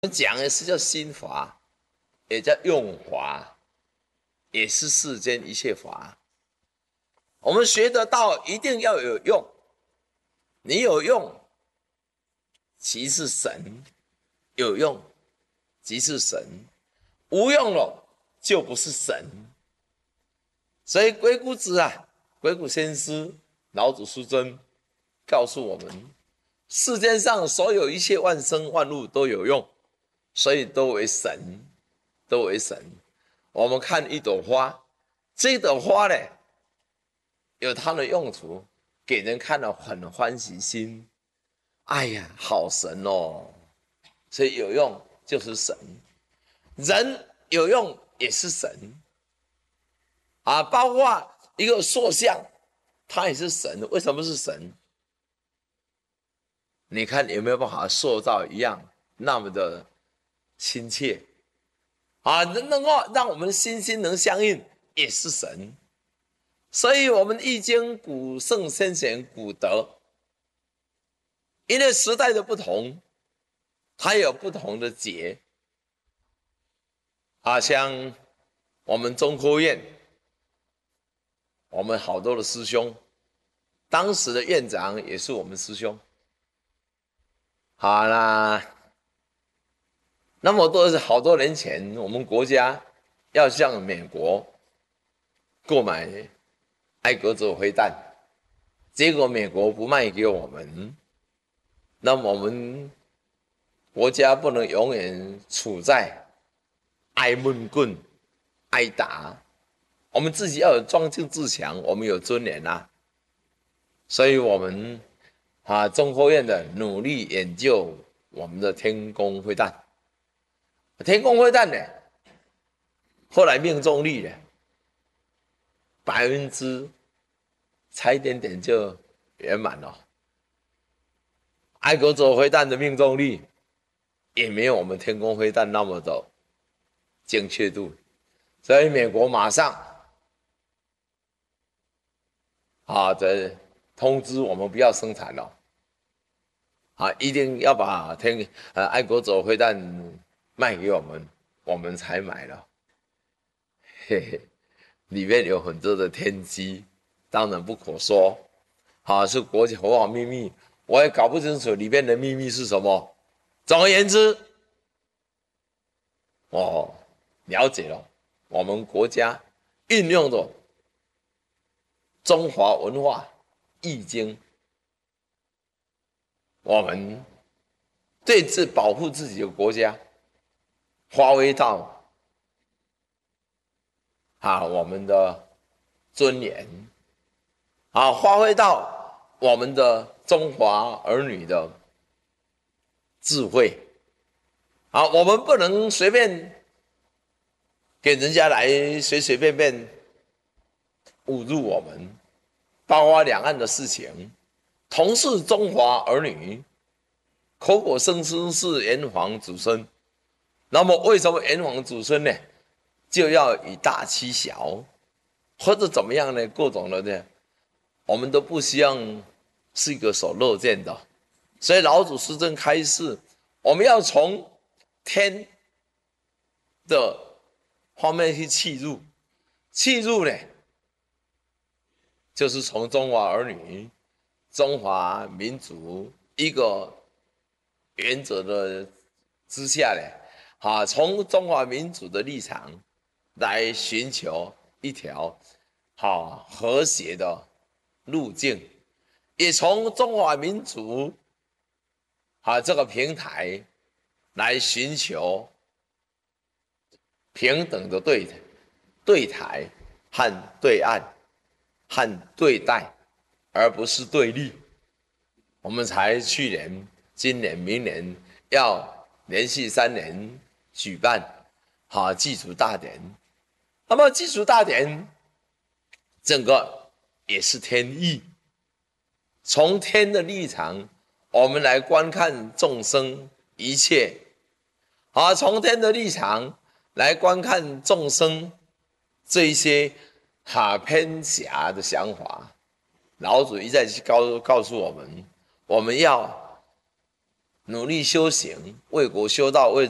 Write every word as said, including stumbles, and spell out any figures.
我们讲的是叫心法，也叫用法，也是世间一切法。我们学得到，一定要有用。你有用，即是神；有用，即是神。无用了，就不是神。所以鬼谷子啊，鬼谷先师、老子苏真告诉我们，世间上所有一切万生万物都有用。所以都为神，都为神。我们看一朵花，这朵花呢，有它的用途，给人看了很欢喜心。哎呀，好神哦！所以有用就是神，人有用也是神啊。包括一个塑像，它也是神。为什么是神？你看有没有办法塑造一样那么的亲切啊，能够让我们心心能相应，也是神。所以我们易经古圣先贤古德，因为时代的不同，它有不同的解啊。像我们中科院，我们好多的师兄，当时的院长也是我们师兄。好啦，那么多是好多年前，我们国家要向美国购买爱国者飞弹，结果美国不卖给我们，那么我们国家不能永远处在挨闷棍、挨打，我们自己要有壮志自强，我们有尊严啊。所以我们啊，中科院的努力研究我们的天弓飞弹。天弓飞弹呢，后来命中率呢，百分之差一点点就圆满了。爱国者飞弹的命中率也没有我们天弓飞弹那么的精确度，所以美国马上啊的通知我们不要生产了，啊，一定要把天呃爱国者飞弹卖给我们，我们才买了。嘿嘿，里面有很多的天机，当然不可说，啊，是国家国防秘密，我也搞不清楚里面的秘密是什么。总而言之，我了解了我们国家运用的中华文化易经，我们对自保护自己的国家，发挥到啊我们的尊严，啊发挥到我们的中华儿女的智慧，啊我们不能随便给人家来随随便便侮辱我们，包括两岸的事情，同是中华儿女，口口声声是炎黄子孙，那么为什么炎黄子孙呢？就要以大欺小，或者怎么样呢？各种的呢，我们都不希望是一个所乐见的。所以老祖师正开示，我们要从天的方面去契入，契入呢，就是从中华儿女、中华民族一个原则的之下呢，啊，从中华民族的立场来寻求一条好和谐的路径，也从中华民族啊这个平台来寻求平等的对对台和对岸和对待，而不是对立。我们才去年、今年、明年要连续三年举办好祭祖大典。那么祭祖大典整个也是天意，从天的立场，我们来观看众生一切，啊，从天的立场来观看众生这一些哈偏狭的想法。老祖一再告告诉我们，我们要努力修行，为国修道，为